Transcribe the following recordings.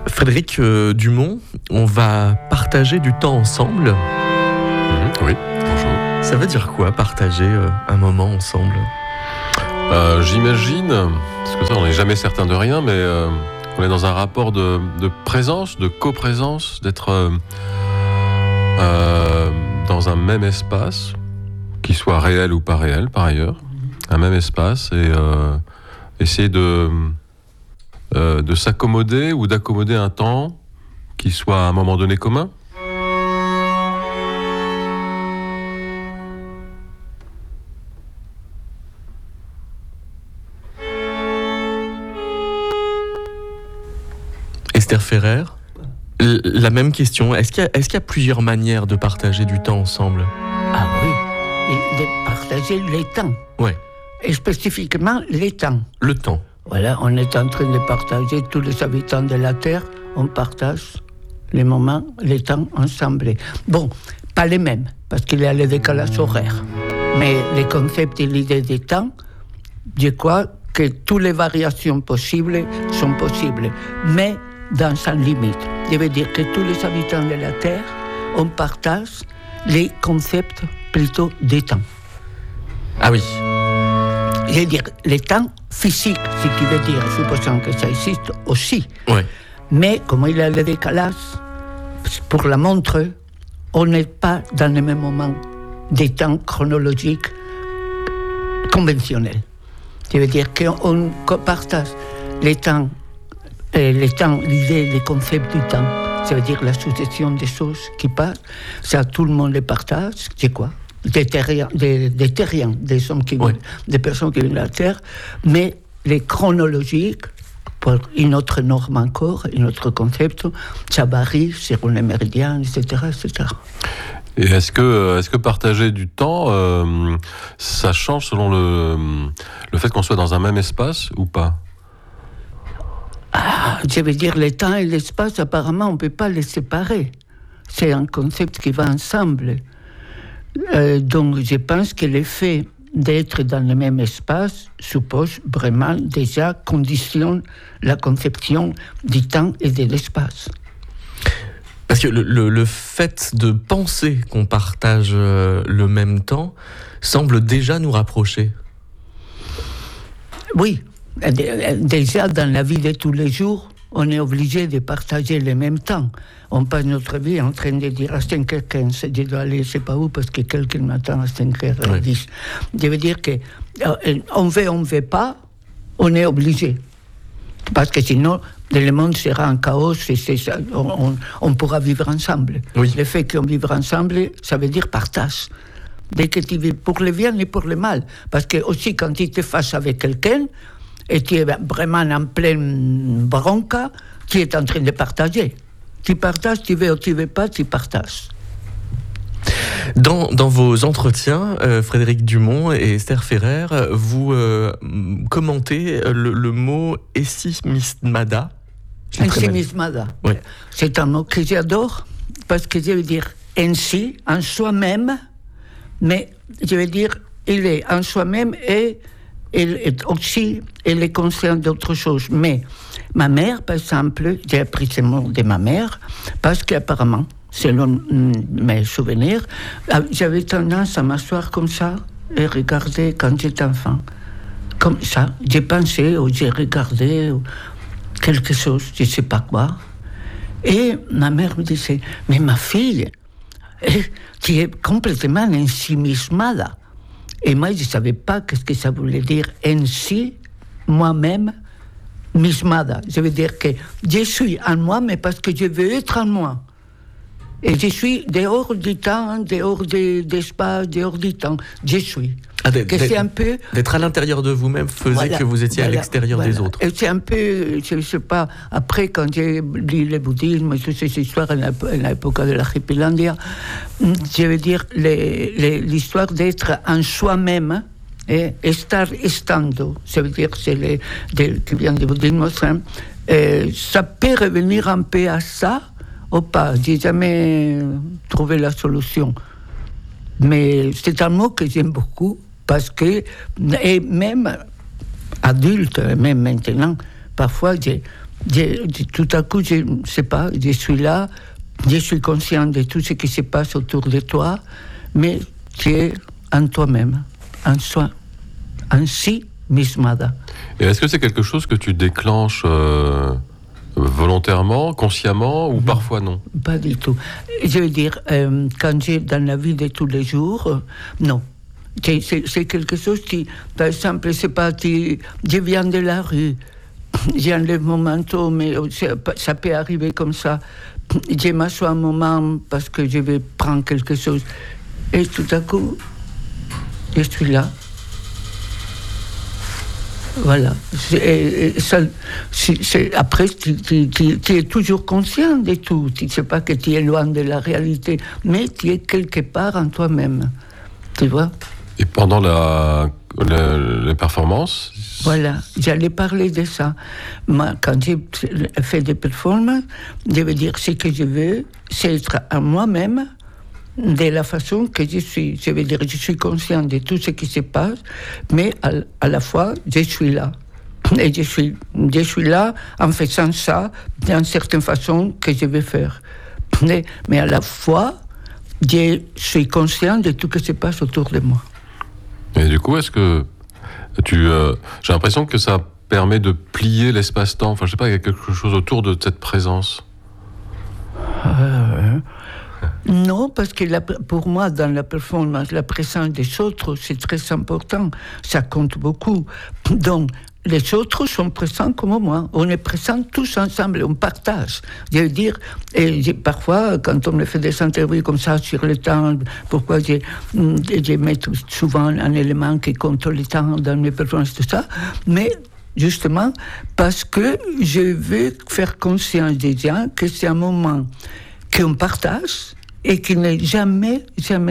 Frédéric Dumont, on va partager du temps ensemble. Oui, bonjour. Ça veut dire quoi, partager un moment ensemble ? J'imagine, parce que ça on n'est jamais certain de rien, mais on est dans un rapport de présence, de coprésence, d'être dans un même espace, qu'il soit réel ou pas réel par ailleurs, un même espace, et essayer de s'accommoder ou d'accommoder un temps qui soit à un moment donné commun. Esther Ferrer, la même question. Est-ce qu'il y a plusieurs manières de partager du temps ensemble ? Ah oui, et de partager les temps. Ouais. Et spécifiquement les temps. Le temps. Voilà, on est en train de partager, tous les habitants de la Terre, on partage les moments, les temps ensemble. Bon, pas les mêmes, parce qu'il y a le décalage horaire. Mais les concepts et l'idée des temps, je crois que toutes les variations possibles sont possibles, mais dans sa limite. Je veux dire que tous les habitants de la Terre, on partage les concepts plutôt des temps. Ah oui. Je veux dire, les temps physiques, si tu veux dire, supposant que ça existe aussi. Ouais. Mais comme il y a le décalage, pour la montre, on n'est pas dans le même moment des temps chronologiques conventionnels. Je veux dire qu'on partage les temps, l'idée, les concepts du temps. Ça veut dire la succession des choses qui passent. Ça, tout le monde les partage. C'est quoi ? Des terriens, des hommes qui viennent, des personnes qui viennent de la Terre, mais les chronologiques, pour une autre norme encore, un autre concept, ça varie sur les méridiens, etc., etc. Et est-ce que partager du temps, ça change selon le fait qu'on soit dans un même espace ou pas ? Ah, je veux dire, le temps et l'espace, apparemment, on ne peut pas les séparer. C'est un concept qui va ensemble. Donc, je pense que l'effet d'être dans le même espace suppose vraiment déjà conditionne la conception du temps et de l'espace. Parce que le fait de penser qu'on partage le même temps semble déjà nous rapprocher. Oui, déjà dans la vie de tous les jours, on est obligé de partager le même temps. On passe notre vie en train de dire à 5h15, je dois aller, je ne sais pas où, parce que quelqu'un m'attend à 5h10. Ouais. Je veux dire que on veut pas, on est obligé. Parce que sinon, le monde sera en chaos et on pourra vivre ensemble. Oui. Le fait qu'on vive ensemble, ça veut dire partage. Dès que tu vis pour le bien et pour le mal. Parce que aussi, quand tu te fâches avec quelqu'un, et tu es vraiment en pleine bronca, tu es en train de partager. Tu partages, tu veux ou tu veux pas, tu partages. Dans vos entretiens, Frédéric Dumont et Esther Ferrer, vous commentez le mot Ensimismada. Ensimismada. Oui. C'est un mot que j'adore, parce que je veux dire ainsi, en soi-même, mais je veux dire, il est en soi-même et il est aussi, il est conscient d'autre chose. Mais ma mère, par exemple, j'ai appris ce mot de ma mère, parce qu'apparemment, selon mes souvenirs, j'avais tendance à m'asseoir comme ça et regarder quand j'étais enfant. Comme ça, j'ai pensé ou j'ai regardé ou quelque chose, je ne sais pas quoi. Et ma mère me disait, mais ma fille, tu es complètement ensimismada. Et moi, je ne savais pas ce que ça voulait dire ainsi, moi-même, mismada. Je veux dire que je suis en moi, mais parce que je veux être en moi. Et je suis dehors du temps, dehors de l'espace, dehors du temps. Je suis. C'est un peu... D'être à l'intérieur de vous-même faisait que vous étiez à l'extérieur des autres. Et c'est un peu, je ne sais pas, après quand j'ai lu le bouddhisme, toutes ces histoires à l'époque de l'archipelandia, je veux dire l'histoire d'être en soi-même, et estar estando, ça veut dire c'est qui vient du bouddhisme, ça peut revenir un peu à ça, ou pas, j'ai jamais trouvé la solution. Mais c'est un mot que j'aime beaucoup, parce que, et même adulte, même maintenant, parfois tout à coup, je ne sais pas, je suis là, je suis conscient de tout ce qui se passe autour de toi, mais tu es en toi-même, en soi, en si mismada. Et est-ce que c'est quelque chose que tu déclenches volontairement, consciemment, ou parfois non? Pas du tout. Je veux dire, quand j'ai dans la vie de tous les jours, non. C'est quelque chose qui, par exemple, c'est pas, je viens de la rue, j'enlève mon manteau, mais ça peut arriver comme ça. Je m'assois un moment parce que je vais prendre quelque chose, et tout à coup, je suis là. Voilà. Après, tu es toujours conscient de tout. Tu ne sais pas que tu es loin de la réalité, mais tu es quelque part en toi-même. Tu vois? Et pendant les performances? Voilà, j'allais parler de ça. Moi, quand j'ai fait des performances, je veux dire, ce que je veux, c'est être à moi-même de la façon que je suis. Je veux dire, je suis conscient de tout ce qui se passe, mais à la fois, je suis là. Et je suis là en faisant ça d'une certaine façon que je vais faire. Mais à la fois, je suis conscient de tout ce qui se passe autour de moi. Et du coup, est-ce que j'ai l'impression que ça permet de plier l'espace-temps. Enfin, je sais pas, il y a quelque chose autour de cette présence. Non, parce que pour moi, dans la performance, la présence des autres, c'est très important. Ça compte beaucoup. Donc, les autres sont présents comme moi. On est présents tous ensemble, on partage. Je veux dire, et parfois, quand on me fait des interviews comme ça sur le temps, pourquoi je mets souvent un élément qui compte le temps dans mes performances, tout ça, mais justement, parce que je veux faire conscience des gens que c'est un moment qu'on partage et qui ne jamais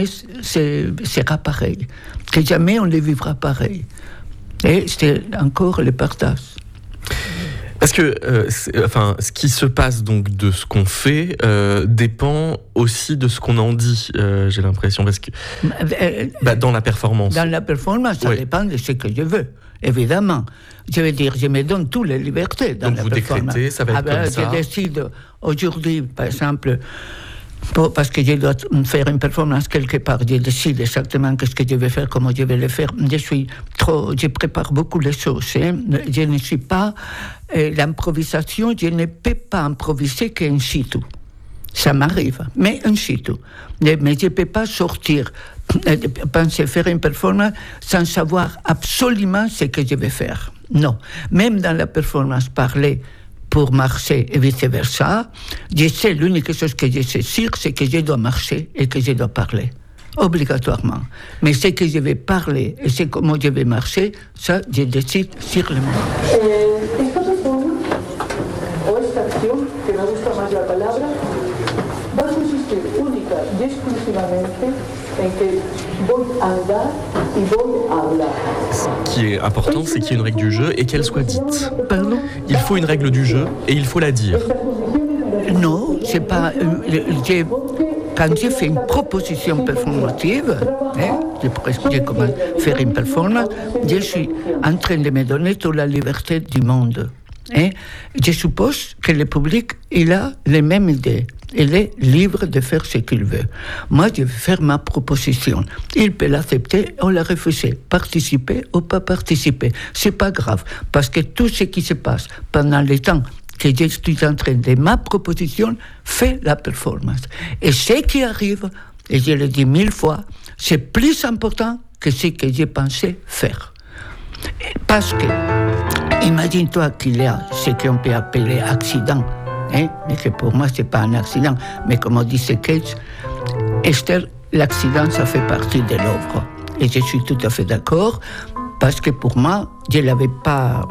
sera pareil. Que jamais on ne vivra pareil. Et c'est encore le partage. Parce que, ce qui se passe donc de ce qu'on fait dépend aussi de ce qu'on en dit, j'ai l'impression, parce que dans la performance. Dans la performance, ça dépend de ce que je veux, évidemment. Je veux dire, je me donne toutes les libertés dans la performance. Donc vous décrétez, ça va être comme ça. Je décide aujourd'hui, par exemple, parce que je dois faire une performance quelque part, je décide exactement ce que je vais faire, comment je vais le faire. Je prépare beaucoup les choses. Je ne suis pas l'improvisation, je ne peux pas improviser qu'in situ. Ça m'arrive, mais in situ. Mais je ne peux pas sortir, penser faire une performance sans savoir absolument ce que je vais faire. Non. Même dans la performance parlée, pour marcher et vice-versa, je sais, l'unique chose que je sais sûr, c'est que je dois marcher et que je dois parler, obligatoirement. Mais ce que je vais parler et c'est comment je vais marcher, ça, je décide sur le moment. Esta persona, o esta acción, que me gusta más la palabra, va a consistir única y exclusivamente en que voy a andar y voy a hablar. Ce qui est important, c'est qu'il y ait une règle du jeu et qu'elle soit dite. Pardon ? Il faut une règle du jeu et il faut la dire. Non, c'est pas... quand j'ai fait une proposition performative, j'ai commencé à faire une performance, je suis en train de me donner toute la liberté du monde. Je suppose que le public, il a les mêmes idées. Il est libre de faire ce qu'il veut. Moi, je vais faire ma proposition. Il peut l'accepter ou la refuser, participer ou pas participer. C'est pas grave, parce que tout ce qui se passe pendant le temps que je suis en train de ma proposition fait la performance. Et ce qui arrive, et je le dis 1000 fois, c'est plus important que ce que j'ai pensé faire. Parce que, imagine-toi qu'il y a ce qu'on peut appeler accident. Mais que pour moi, ce n'est pas un accident. Mais comme dit Cage, Esther, l'accident, ça fait partie de l'œuvre. Et je suis tout à fait d'accord, parce que pour moi, je ne l'avais pas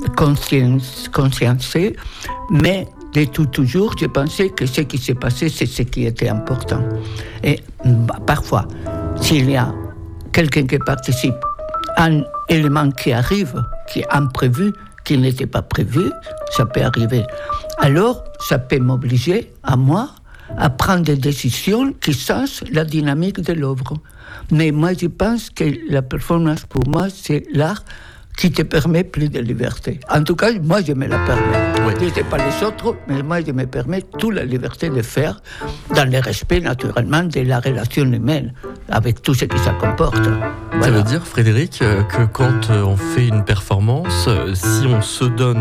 consciencé, mais de toujours, je pensais que ce qui s'est passé, c'est ce qui était important. Et parfois, s'il y a quelqu'un qui participe, un élément qui arrive, qui est imprévu, qui n'était pas prévu, ça peut arriver. Alors, ça peut m'obliger, à moi, à prendre des décisions qui changent la dynamique de l'œuvre. Mais moi, je pense que la performance, pour moi, c'est l'art qui te permet plus de liberté. En tout cas, moi, je me la permets. Oui. Je ne sais pas les autres, mais moi, je me permets toute la liberté de faire dans le respect, naturellement, de la relation humaine, avec tout ce que ça comporte. Ça veut dire, Frédéric, que quand on fait une performance, si on se donne